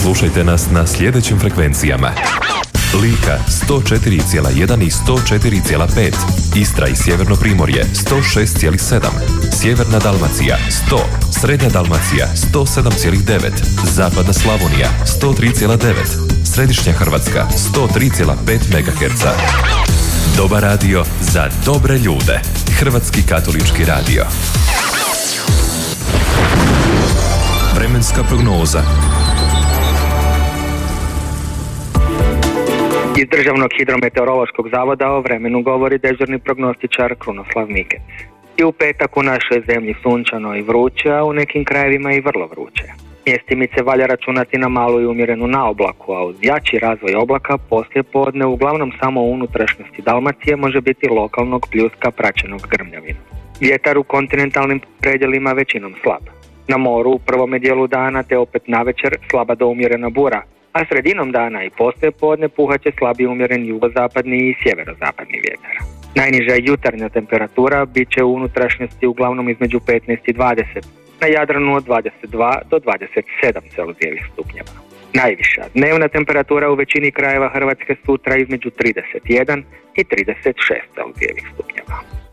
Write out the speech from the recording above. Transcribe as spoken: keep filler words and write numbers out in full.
Slušajte nas na sljedećim frekvencijama: Lika sto četiri zarez jedan i sto četiri zarez pet, Istra i Sjeverno Primorje sto šest zarez sedam, Sjeverna Dalmacija sto, Srednja Dalmacija sto sedam zarez devet, Zapadna Slavonija sto tri zarez devet, Središnja Hrvatska sto tri zarez pet megaherca. Dobar radio za dobre ljude. Hrvatski katolički radio. Vremenska prognoza. Iz Državnog hidrometeorološkog zavoda o vremenu govori dežurni prognostičar Krunoslav Mikec. I u petak u našoj zemlji sunčano i vruće, a u nekim krajevima i vrlo vruće. Mjestimice valja računati na malu i umjerenu naoblaku, a uz jači razvoj oblaka poslije podne uglavnom samo u unutrašnjosti Dalmacije može biti lokalnog pljuska praćenog grmljavinom. Vjetar u kontinentalnim predjelima većinom slab. Na moru u prvome dijelu dana te opet navečer slaba do umjerena bura, a sredinom dana i poslije podne puhat će slabi umjeren jugozapadni i sjeverozapadni vjetar. Najniža jutarnja temperatura bit će u unutrašnjosti uglavnom između petnaest i dvadeset, na Jadranu od dvadeset dva do dvadeset sedam Celzijevih stupnjeva. Najviša dnevna temperatura u većini krajeva Hrvatske sutra između trideset jedan i trideset šest Celzijevih stupnjeva.